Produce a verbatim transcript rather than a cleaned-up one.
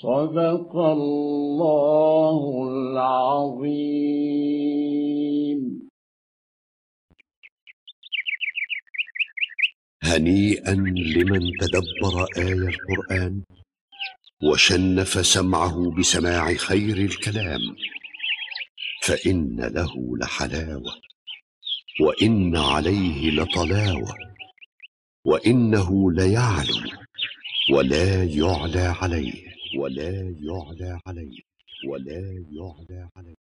صدق الله العظيم. هنيئا لمن تدبر آي القرآن وشنف سمعه بسماع خير الكلام، فإن له لحلاوة وإن عليه لطلاوة، وإنه ليعلو ولا يعلى عليه ولا يعلى عليه ولا يعلى عليه.